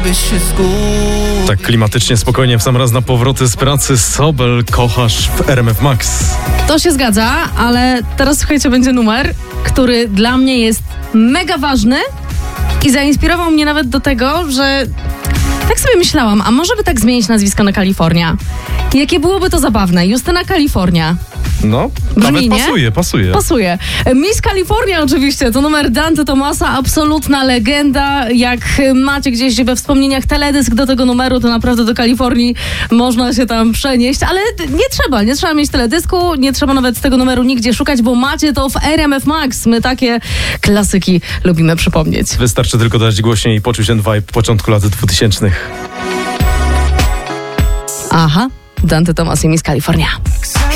żebyś się skupił. Tak klimatycznie, spokojnie w sam raz na powroty z pracy. Sobel, kochasz w RMF Max. To się zgadza, ale teraz słuchajcie, będzie numer, który dla mnie jest mega ważny i zainspirował mnie nawet do tego, że tak sobie myślałam, a może by tak zmienić nazwisko na Kalifornia? Jakie byłoby to zabawne? Justyna Kalifornia. No, Brzmi, nawet nie? pasuje. Miss Kalifornia oczywiście, to numer Dante Tomasa, absolutna legenda. Jak macie gdzieś we wspomnieniach teledysk do tego numeru, to naprawdę do Kalifornii można się tam przenieść, ale nie trzeba mieć teledysku, nie trzeba nawet tego numeru nigdzie szukać, bo macie to w RMF Max. My takie klasyki lubimy przypomnieć. Wystarczy tylko dać głośniej i poczuć ten vibe początku lat 2000. Aha, Dante Tomas i Miss Kalifornia.